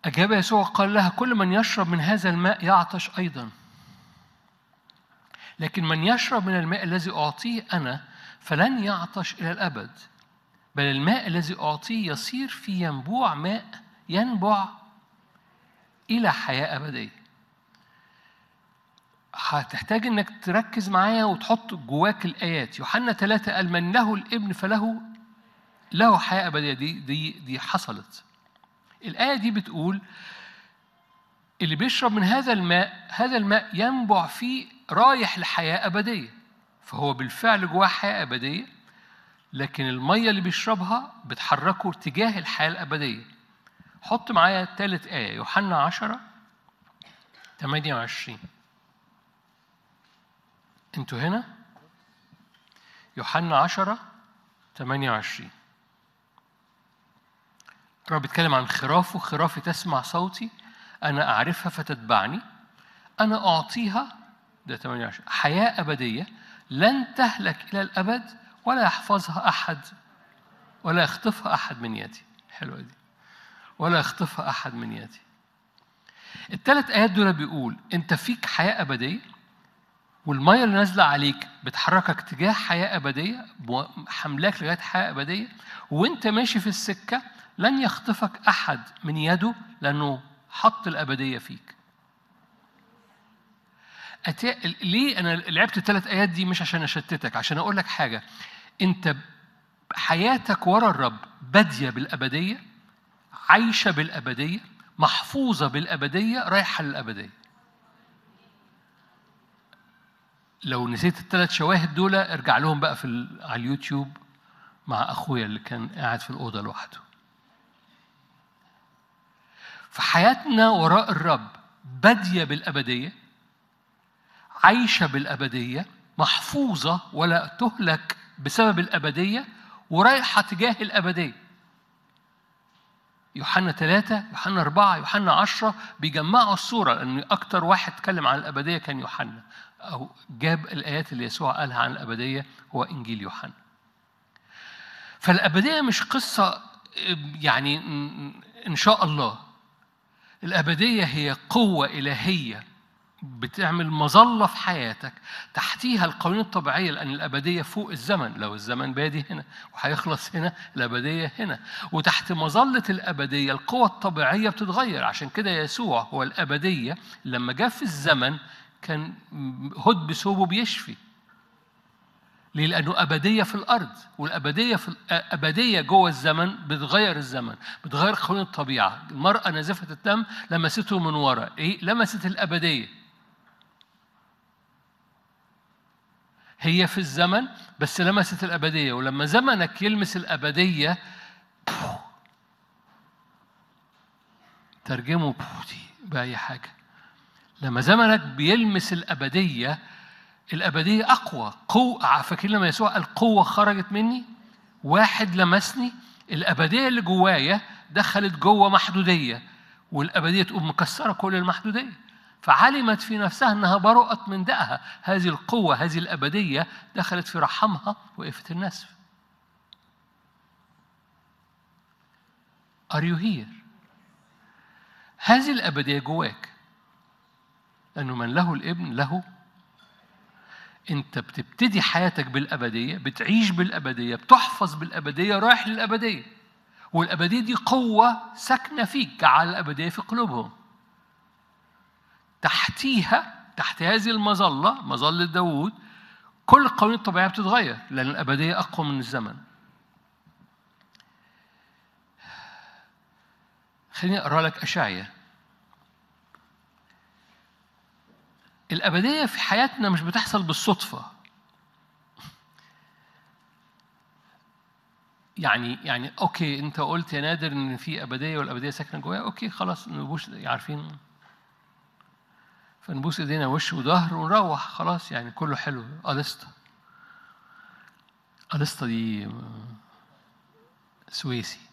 أجاب يسوع قال لها: كل من يشرب من هذا الماء يعطش أيضا، لكن من يشرب من الماء الذي أعطيه أنا فلن يعطش إلى الأبد، بل الماء الذي أعطيه يصير في ينبوع ماء ينبع إلى حياة أبدية. هتحتاج إنك تركز معايا وتحط جواك الآيات. يوحنا 3 قال: من له الابن فله حياة أبدية. دي حصلت. الآية دي بتقول اللي بيشرب من هذا الماء ينبع فيه رايح لحياة أبدية. فهو بالفعل جواه حياة أبدية، لكن المية اللي بيشربها بتحركه اتجاه الحياة الأبدية. حط معايا ثالث آية، يوحنا 10:28. انتوا هنا؟ يوحنا 10:28. الرب بيتكلم عن خرافه. خرافي تسمع صوتي، أنا أعرفها فتتبعني، أنا أعطيها، ده 28، حياة أبدية لن تهلك إلى الأبد ولا يحفظها أحد ولا يخطفها أحد من يدي. حلوة دي، ولا يخطفها أحد من يدي. الثلاث آيات دول بيقول أنت فيك حياة أبدية، والمية اللي نازلة عليك بتحركك تجاه حياة أبدية، حملاك لغاية حياة أبدية، وأنت ماشي في السكة لن يخطفك أحد من يده لأنه حط الأبدية فيك. ليه أنا لعبت الثلاث آيات دي؟ مش عشان أشتتك، عشان أقول لك حاجة. أنت حياتك ورا الرب بادية بالأبدية، عايشة بالأبدية، محفوظة بالأبدية، رايحة للأبدية. لو نسيت الثلاث شواهد دول ارجع لهم بقى على اليوتيوب مع أخويا اللي كان قاعد في الأوضة لوحده. فحياتنا وراء الرب بادية بالأبدية، عايشة بالأبدية، محفوظة ولا تهلك بسبب الأبدية، ورايحة تجاه الأبدية. يوحنا 3، يوحنا 4، يوحنا 10 بيجمعوا الصورة، لأن أكتر واحد اتكلم عن الأبدية كان يوحنا، أو جاب الآيات اللي يسوع قالها عن الأبدية هو إنجيل يوحنا. فالأبدية مش قصة يعني إن شاء الله. الأبدية هي قوة إلهية بتعمل مظلة في حياتك تحتيها القوانين الطبيعية، لأن الأبدية فوق الزمن. لو الزمن بادي هنا وهيخلص هنا، الأبدية هنا. وتحت مظلة الأبدية القوة الطبيعية بتتغير. عشان كده يسوع هو الأبدية. لما جاء في الزمن كان هد بثوبه بيشفي. ليه؟ لأنه أبدية في الأرض، والأبدية أبدية جوه الزمن بتغير الزمن، بتغير قوانين الطبيعة. المرأة نازفة الدم لمسته من وراء، إيه؟ لمست الأبدية. هي في الزمن بس لمست الأبدية. ولما زمنك يلمس الأبدية، ترجمه بأي حاجة. لما زمنك بيلمس الأبدية، الأبدية أقوى. قوة. فاكرين لما يسوع قال قوة خرجت مني، واحد لمسني، الأبدية اللي جوايا دخلت جوه محدودية، والأبدية تقوم مكسرة كل المحدودية. فعلمت في نفسها أنها برؤت من دقها. هذه القوة، هذه الأبدية دخلت في رحمها، وقفت النسف. Are you here؟ هذه الأبدية جواك، لأنه من له الابن له. أنت بتبتدي حياتك بالأبدية، بتعيش بالأبدية، بتحفظ بالأبدية، رايح للأبدية. والأبدية دي قوة ساكنة فيك، جعل الأبدية في قلوبهم. تحتيها، تحت هذه المظلة، مظلة داوود، كل القوانين الطبيعية بتتغير، لأن الأبدية أقوى من الزمن. خليني أقرأ لك أشعيا. الأبدية في حياتنا مش بتحصل بالصدفة. يعني أوكي، أنت قلت يا نادر إن في أبدية والأبدية ساكنة جوايا، أوكي خلاص، نبوس، عارفين، فنبوس إيدينا وش وظهر ونروح خلاص، يعني كله حلو. ألسطة دي سويسي.